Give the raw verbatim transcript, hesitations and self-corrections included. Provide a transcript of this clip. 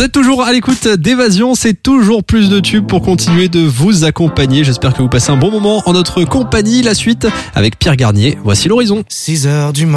Vous êtes toujours à l'écoute d'Évasion, c'est toujours plus de tubes pour continuer de vous accompagner. J'espère que vous passez un bon moment en notre compagnie. La suite avec Pierre Garnier. Voici l'horizon. six heures du matin.